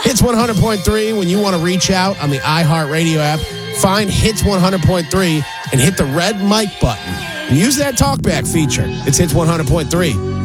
Hits 100.3, when you want to reach out on the iHeartRadio app, find Hits 100.3 and hit the red mic button. And use that talkback feature. It's Hits 100.3.